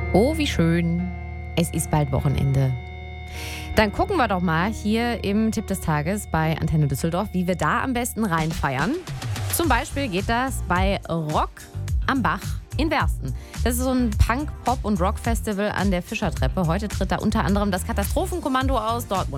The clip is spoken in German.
Oh, wie schön. Es ist bald Wochenende. Dann gucken wir doch mal hier im Tipp des Tages bei Antenne Düsseldorf, wie wir da am besten reinfeiern. Zum Beispiel geht das bei Rock am Bach in Wersten. Das ist so ein Punk-, Pop- und Rock-Festival an der Fischertreppe. Heute tritt da unter anderem das Katastrophenkommando aus Dortmund